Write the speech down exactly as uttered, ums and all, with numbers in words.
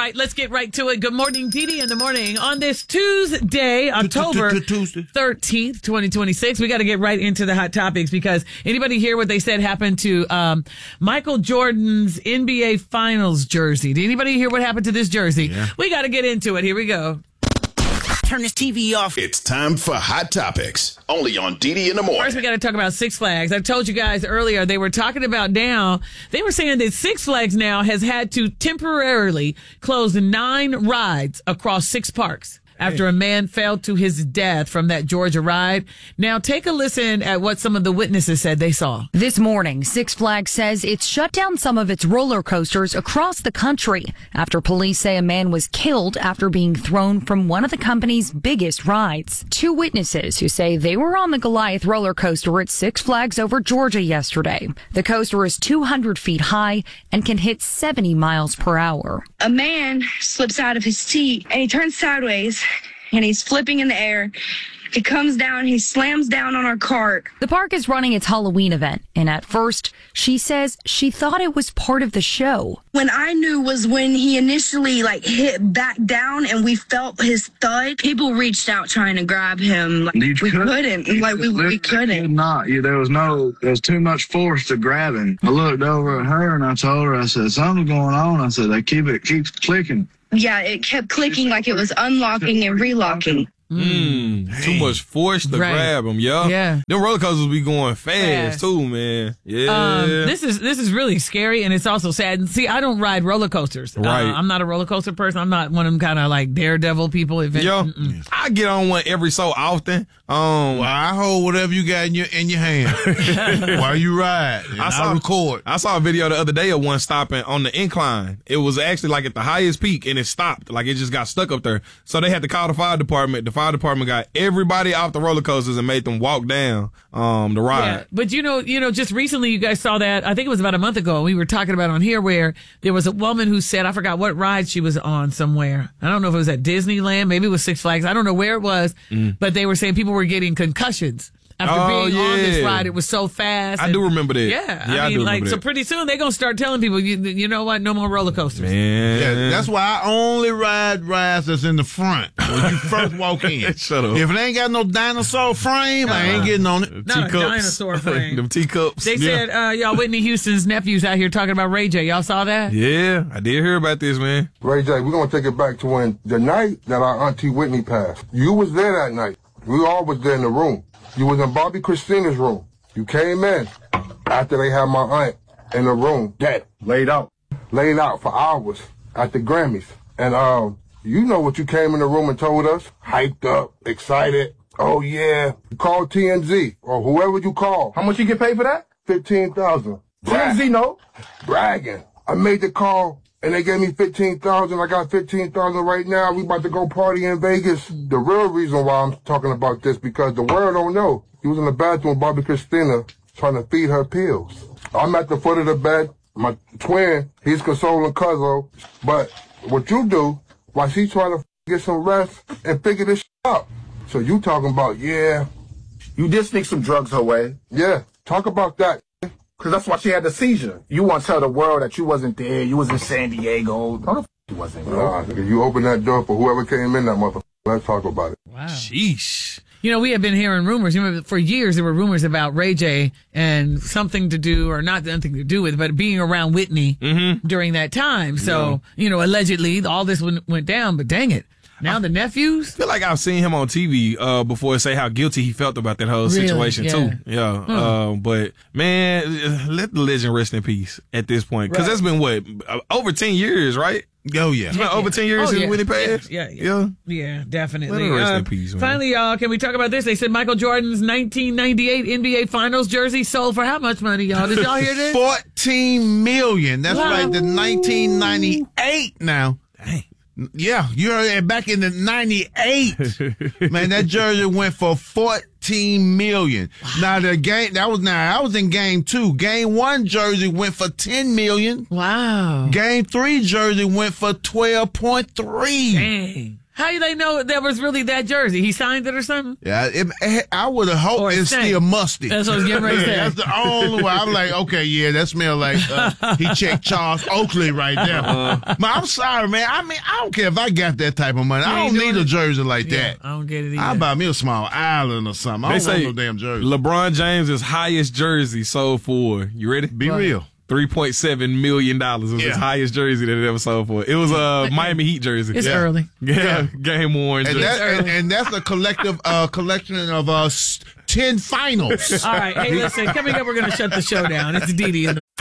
right, let's get right to it. Good morning, Dee Dee in the morning. On this Tuesday, October thirteenth, twenty twenty-six, we got to get right into the hot topics because anybody hear what they said happened to um, Michael Jordan's N B A Finals jersey? Did anybody hear what happened to this jersey? Yeah. We got to get into it. Here we go. Turn this T V off. It's time for Hot Topics, only on Dee Dee in the morning. First, we got to talk about Six Flags. I told you guys earlier, they were talking about now, they were saying that Six Flags now has had to temporarily close nine rides across six parks after a man fell to his death from that Georgia ride. Now, take a listen at what some of the witnesses said they saw. This morning, Six Flags says it's shut down some of its roller coasters across the country after police say a man was killed after being thrown from one of the company's biggest rides. Two witnesses who say they were on the Goliath roller coaster at Six Flags over Georgia yesterday. The coaster is two hundred feet high and can hit seventy miles per hour. A man slips out of his seat and he turns sideways. And he's flipping in the air. He comes down, he slams down on our cart. The park is running its Halloween event, and at first, she says she thought it was part of the show. When I knew was when he initially like hit back down and we felt his thud. People reached out trying to grab him. Like, we couldn't. couldn't. Like we, we couldn't. Could not. Yeah, there was no, there was too much force to grab him. I looked over at her and I told her, I said, something's going on. I said, they keep it keeps clicking. Yeah, it kept clicking like it was unlocking and relocking. Mm, too much force to Right. grab them, yo. Yeah. Them roller coasters be going fast, Fast. too, man. Yeah. Um, this is this is really scary, and it's also sad. And see, I don't ride roller coasters. Right. Uh, I'm not a roller coaster person. I'm not one of them kind of like daredevil people. Event. Yo, Mm-mm. I get on one every so often. Um, Well, I hold whatever you got in your in your hand while you ride. And I I, saw record. I saw a video the other day of one stopping on the incline. It was actually like at the highest peak, and it stopped. Like it just got stuck up there. So they had to call the fire department. The fire department got everybody off the roller coasters and made them walk down um the ride. Yeah, but you know, you know, just recently you guys saw that. I think it was about a month ago. We were talking about on here where there was a woman who said, I forgot what ride she was on somewhere. I don't know if it was at Disneyland, maybe it was Six Flags. I don't know where it was, Mm. but they were saying people were getting concussions after Oh, being on this yeah. ride. It was so fast. I and- do remember that. Yeah, Yeah, I I mean, do like remember so that. pretty soon they're gonna start telling people, you, you know what, no more roller coasters. Man. Yeah, that's why I only ride rides that's in the front when you first walk in. Shut up. If it ain't got no dinosaur frame, I ain't getting on it. Not a dinosaur frame. Them teacups. They said, uh, y'all, Whitney Houston's nephew's out here talking about Ray J. Y'all saw that? Yeah, I did hear about this, man. Ray J, we're going to take it back to when the night that our auntie Whitney passed. You was there that night. We all was there in the room. You was in Bobby Christina's room. You came in after they had my aunt in the room, dead, laid out, laid out for hours at the Grammys. And um, you know what you came in the room and told us? Hyped up, excited. Oh, yeah. You called T M Z or whoever you call. How much you get paid for that? fifteen thousand dollars. T M Z, no. Bragging. I made the call. And they gave me fifteen thousand dollars. I got fifteen thousand dollars right now. We about to go party in Vegas. The real reason why I'm talking about this, because the world don't know. He was in the bathroom with Bobby Christina trying to feed her pills. I'm at the foot of the bed. My twin, he's consoling Cuzzo. But what you do, while she trying to get some rest and figure this up. So you talking about, yeah. You did sneak some drugs her way. Yeah, talk about that. Because that's why she had the seizure. You want to tell the world that you wasn't there. You was in San Diego. No, the f*** you wasn't, bro. Nah, nigga, you open that door for whoever came in that motherfucker. Let's talk about it. Wow. Sheesh. You know, we have been hearing rumors. You remember, for years, there were rumors about Ray J and something to do, or not nothing to do with, but being around Whitney Mm-hmm. during that time. So, you know, allegedly, all this went, went down, but dang it. Now the nephews? I feel like I've seen him on T V uh, before say how guilty he felt about that whole Really? situation, Yeah. too. Yeah. Hmm. Uh, but, man, let the legend rest in peace at this point. Because Right. that's been, what, over ten years, right? Oh, yeah. It's been over ten years Oh, since yeah. when he passed? Yeah, yeah, Yeah. Yeah, definitely. Let her rest Uh, in peace, man. Finally, y'all, can we talk about this? They said Michael Jordan's nineteen ninety-eight N B A Finals jersey sold for how much money, y'all? Did y'all hear this? fourteen million. That's Wow. right. The nineteen ninety-eight now. Dang. Yeah, you heard that back in the ninety-eight. Man, that jersey went for fourteen million. Now the game that was now I was in game two. Game one jersey went for ten million. Wow. Game three jersey went for twelve point three. Dang. How do they know that was really that jersey? He signed it or something? Yeah, it, it, I would have hoped Or it's stank. still musty. That's what I was getting ready to say. That's the only way. I'm like, okay, yeah, that smell like uh, he checked Charles Oakley right there. Uh, man, I'm sorry, man. I mean, I don't care if I got that type of money. You I ain't don't doing need a it? jersey like Yeah, that. I don't get it either. I'll buy me a small island or something. I They don't say want no damn jersey. LeBron James' highest jersey sold for, you ready? Be What? real. three point seven million dollars was Yeah. his highest jersey that it ever sold for. It was a Miami Heat jersey. It's yeah. early. Yeah, game worn And, jersey. that, and, and that's a collective uh, collection of uh, s- ten finals. All right. Hey, listen, coming up, we're going to shut the show down. It's Didi in the